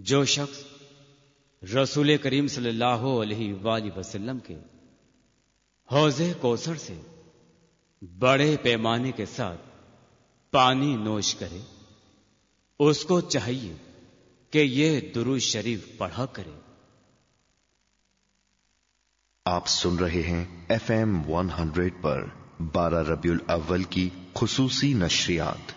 जो शख्स रसूल करीम सल्लल्लाहु अलैहि वसल्लम के हौज़े कौसर से बड़े पैमाने के साथ पानी नोश करे, उसको चाहिए कि यह दुरूद शरीफ पढ़ा करे। आप सुन रहे हैं FM 100 पर 12 रबीउल अव्वल की खुसूसी नशरियात।